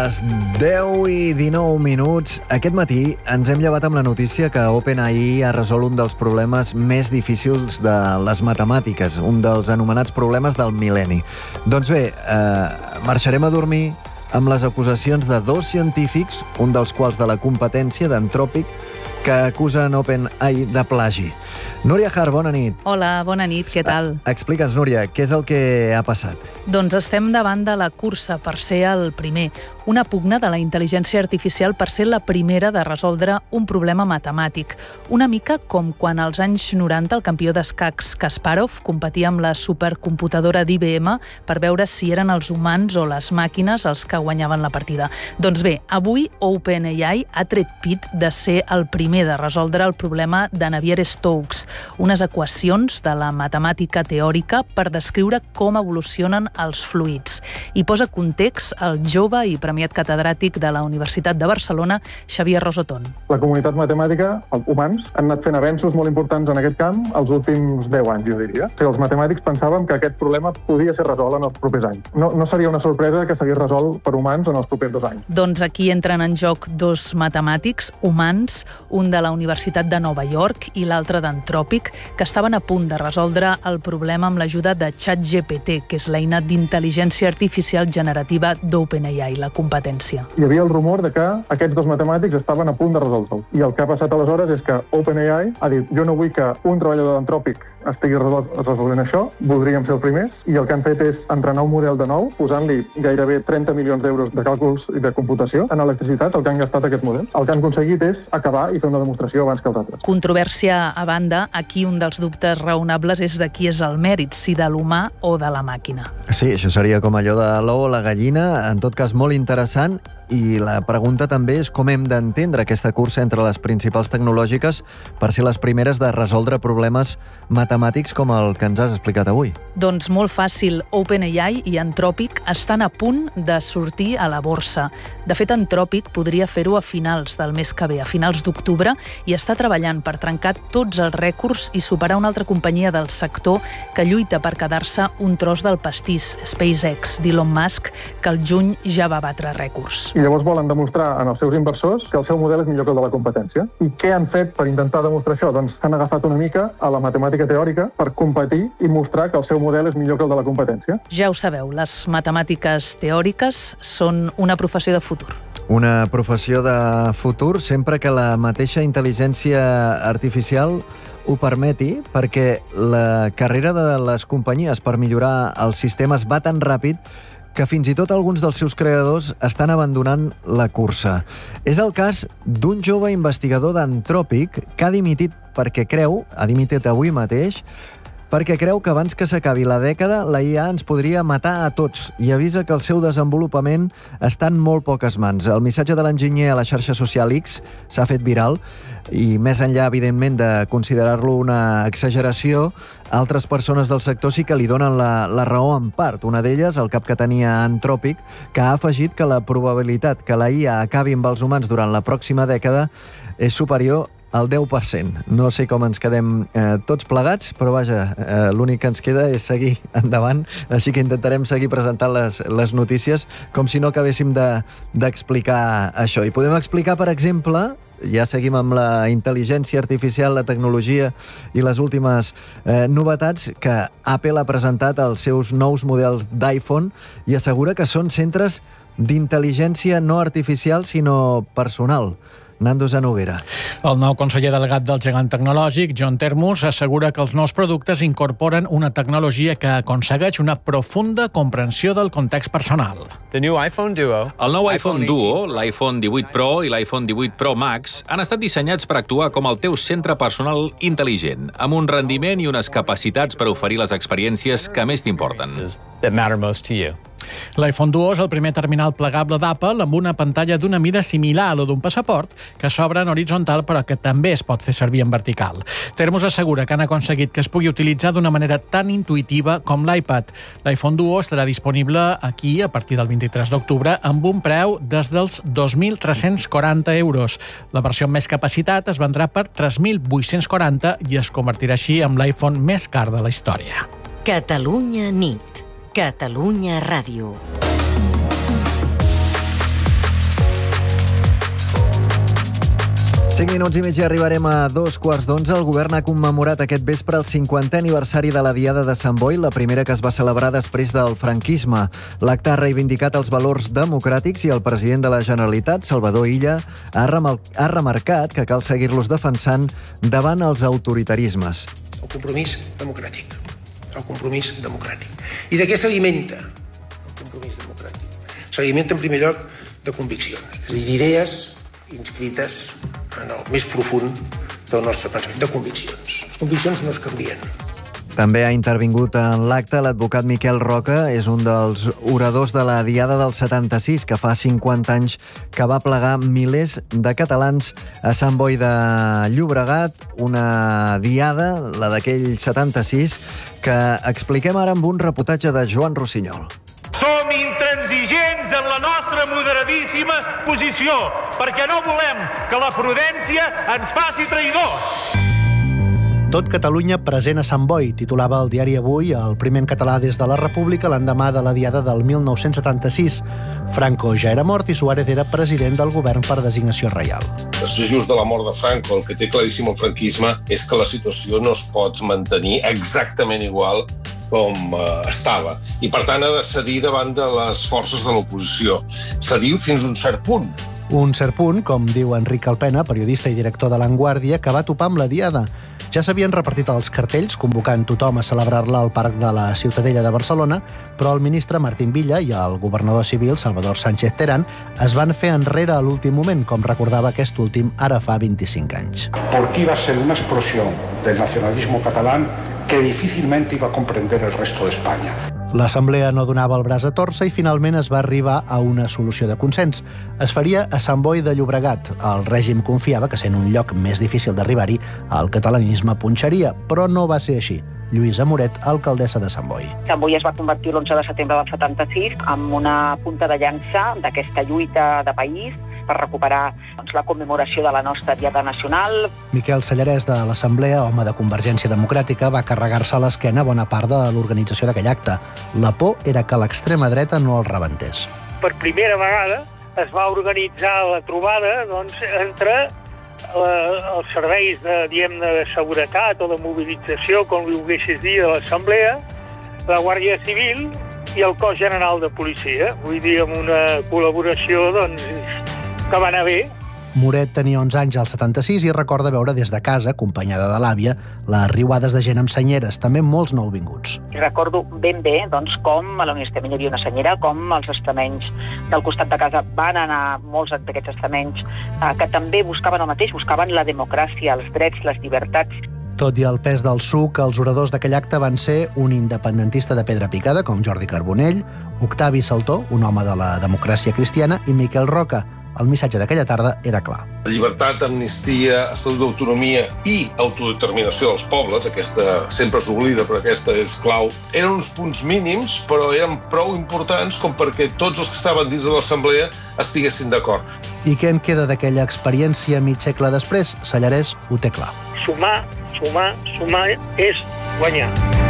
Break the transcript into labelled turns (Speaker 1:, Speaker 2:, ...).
Speaker 1: les 10:19. Aquest matí ens hem llevat amb la notícia que OpenAI ha resolt un dels problemes més difícils de les matemàtiques, un dels anomenats problemes del mil·lenni. Doncs bé, marxarem a dormir amb les acusacions de 2 científics, un dels quals de la competència d'Anthropic, que acusen OpenAI de plagi. Núria Har, bona nit.
Speaker 2: Hola, bona nit, què tal?
Speaker 1: Explica'ns, Núria, què és el que ha passat?
Speaker 2: Doncs estem davant de la cursa per ser el primer. Una pugna de la intel·ligència artificial per ser la primera de resoldre un problema matemàtic. Una mica com quan als anys 90 el campió d'escacs Kasparov competia amb la supercomputadora d'IBM per veure si eren els humans o les màquines els que guanyaven la partida. Doncs bé, avui OpenAI ha tret pit de ser el primer de resoldre el problema de Navier-Stokes, unes equacions de la matemàtica teòrica per descriure com evolucionen els fluids. I posa context el jove i premiat catedràtic de la Universitat de Barcelona, Xavier Rosoton.
Speaker 3: La comunitat matemàtica, els humans, han anat fent avenços molt importants en aquest camp els últims 10 anys, jo diria. O sigui, els matemàtics pensàvem que aquest problema podia ser resolt en els propers anys. No seria una sorpresa que s'hagués resolt per humans en els propers 2 anys.
Speaker 2: Doncs aquí entren en joc 2 matemàtics humans, un de la Universitat de Nova York i l'altre d'Anthropic, que estaven a punt de resoldre el problema amb l'ajuda de ChatGPT, que és l'eina d'intel·ligència artificial generativa d'OpenAI, la competència.
Speaker 3: Hi havia el rumor de que aquests 2 matemàtics estaven a punt de resoldre-ho. I el que ha passat aleshores és que OpenAI ha dit: jo no vull que un treballador d'Anthropic estigui resolent això, voldríem ser els primers, i el que han fet és entrenar un model de nou, posant-li gairebé 30 milions d'euros de càlculs i de computació en electricitat, el que han gastat aquest model. El que han aconseguit és acabar i fer una demostració abans que els altres.
Speaker 2: Controvèrsia a banda, aquí un dels dubtes raonables és de qui és el mèrit, si de l'humà o de la màquina.
Speaker 1: Sí, això seria com allò de l'ou o la gallina, en tot cas molt interessant. I la pregunta també és com hem d'entendre aquesta cursa entre les principals tecnològiques per ser les primeres de resoldre problemes matemàtics com el que ens has explicat avui.
Speaker 2: Doncs molt fàcil. OpenAI i Anthropic estan a punt de sortir a la borsa. De fet, Anthropic podria fer-ho a finals del mes que ve, a finals d'octubre, i està treballant per trencar tots els rècords i superar una altra companyia del sector que lluita per quedar-se un tros del pastís, SpaceX, d'Elon Musk, que al juny ja va batre rècords.
Speaker 3: I llavors volen demostrar en els seus inversors que el seu model és millor que el de la competència. I què han fet per intentar demostrar això? Doncs han agafat una mica a la matemàtica teòrica per competir i mostrar que el seu model és millor que el de la competència.
Speaker 2: Ja ho sabeu, les matemàtiques teòriques són una professió de futur.
Speaker 1: Una professió de futur sempre que la mateixa intel·ligència artificial ho permeti, perquè la carrera de les companyies per millorar els sistemes va tan ràpid que fins i tot alguns dels seus creadors estan abandonant la cursa. És el cas d'un jove investigador d'Anthropic que ha dimitit avui mateix, perquè creu que abans que s'acabi la dècada la IA ens podria matar a tots i avisa que el seu desenvolupament està en molt poques mans. El missatge de l'enginyer a la xarxa social X s'ha fet viral i més enllà, evidentment, de considerar-lo una exageració, altres persones del sector sí que li donen la raó en part. Una d'elles, el cap que tenia Anthropic, que ha afegit que la probabilitat que la IA acabi amb els humans durant la pròxima dècada és superior al 10%. No sé com ens quedem tots plegats, però vaja, l'únic que ens queda és seguir endavant, així que intentarem seguir presentant les notícies com si no acabéssim d'explicar això. I podem explicar, per exemple, ja seguim amb la intel·ligència artificial, la tecnologia i les últimes novetats, que Apple ha presentat els seus nous models d'iPhone i assegura que són centres d'intel·ligència no artificial, sinó personal. Nando Zanoguera.
Speaker 4: El nou conseller delegat del gegant tecnològic, John Termus, assegura que els nous productes incorporen una tecnologia que aconsegueix una profunda comprensió del context personal.
Speaker 5: El nou iPhone Duo, l'iPhone 18 Pro i l'iPhone 18 Pro Max han estat dissenyats per actuar com el teu centre personal intel·ligent, amb un rendiment i unes capacitats per oferir les experiències que més t'importen.
Speaker 4: L'iPhone Duo és el primer terminal plegable d'Apple amb una pantalla d'una mida similar a la d'un passaport, que s'obre en horitzontal però que també es pot fer servir en vertical. Termus assegura que han aconseguit que es pugui utilitzar d'una manera tan intuïtiva com l'iPad. L'iPhone Duo estarà disponible aquí a partir del 23 d'octubre amb un preu des dels 2.340 euros. La versió amb més capacitat es vendrà per 3.840 i es convertirà així en l'iPhone més car de la història.
Speaker 6: Catalunya nit. Catalunya Ràdio.
Speaker 1: 5 minuts i mig i arribarem a 2:15. El govern ha commemorat aquest vespre el 50è aniversari de la Diada de Sant Boi, la primera que es va celebrar després del franquisme. L'acte ha reivindicat els valors democràtics i el president de la Generalitat, Salvador Illa, ha remarcat que cal seguir-los defensant davant els autoritarismes.
Speaker 6: El compromís democràtic. El compromís democràtic. I de què s'alimenta el compromís democràtic? S'alimenta, en primer lloc, de conviccions, és a dir, d'idees inscrites en el més profund del nostre pensament, de conviccions. Les conviccions no es canvien.
Speaker 1: També ha intervingut en l'acte l'advocat Miquel Roca, és un dels oradors de la Diada del 76, que fa 50 anys que va plegar milers de catalans a Sant Boi de Llobregat, una diada, la d'aquell 76, que expliquem ara amb un reportatge de Joan Rossinyol.
Speaker 7: Som intransigents en la nostra moderadíssima posició, perquè no volem que la prudència ens faci traïdors.
Speaker 8: Tot Catalunya present a Sant Boi, titulava el diari Avui, el primer en català des de la República, l'endemà de la Diada del 1976. Franco ja era mort i Suárez era president del govern per designació reial.
Speaker 9: Després, just de la mort de Franco, el que té claríssim el franquisme és que la situació no es pot mantenir exactament igual com estava. I, per tant, ha de cedir davant de les forces de l'oposició. Cedir fins a un cert punt.
Speaker 8: Un cert punt, com diu Enric Alpena, periodista i director de La Vanguardia, que va topar amb la Diada. Ja s'havien repartit els cartells, convocant tothom a celebrar-la al Parc de la Ciutadella de Barcelona, però el ministre Martín Villa i el governador civil Salvador Sánchez Terán es van fer enrere a l'últim moment, com recordava aquest últim ara fa 25 anys.
Speaker 10: Porque iba a ser una explosión del nacionalismo catalán que difícilmente iba a comprender el resto de España.
Speaker 8: L'Assemblea no donava el braç a torça i finalment es va arribar a una solució de consens. Es faria a Sant Boi de Llobregat. El règim confiava que, sent un lloc més difícil d'arribar-hi, el catalanisme punxaria, però no va ser així. Lluïsa Moret, alcaldessa de Sant Boi.
Speaker 11: Sant Boi es va convertir l'11 de setembre del 76 en una punta de llança d'aquesta lluita de país per recuperar la commemoració de la nostra Diada Nacional.
Speaker 8: Miquel Sallarès, de l'Assemblea, home de Convergència Democràtica, va carregar-se a l'esquena bona part de l'organització d'aquell acte. La por era que l'extrema dreta no el rebentés.
Speaker 7: Per primera vegada es va organitzar la trobada entre els serveis de seguretat o de mobilització, com li volguessis dir, de l'Assemblea, la Guàrdia Civil i el Cos General de Policia. Vull dir, amb una col·laboració que va anar bé.
Speaker 8: Moret tenia 11 anys al 76 i recorda veure des de casa, acompanyada de l'àvia, les riuades de gent amb senyeres, també molts nouvinguts.
Speaker 11: Recordo ben bé com a la Universitat hi havia una senyera, com els estamenys del costat de casa van anar molts d'aquests estamenys que també buscaven el mateix, buscaven la democràcia, els drets, les llibertats.
Speaker 8: Tot i el pes del suc, els oradors d'aquell acte van ser un independentista de pedra picada, com Jordi Carbonell, Octavi Saltó, un home de la democràcia cristiana, i Miquel Roca. El missatge d'aquella tarda era clar.
Speaker 9: Llibertat, amnistia, estatut d'autonomia i autodeterminació dels pobles, aquesta sempre s'oblida, però aquesta és clau, eren uns punts mínims, però eren prou importants com perquè tots els que estaven dins de l'Assemblea estiguessin d'acord.
Speaker 8: I què en queda d'aquella experiència mig segle després? Sallarès ho té clar.
Speaker 7: Sumar és guanyar.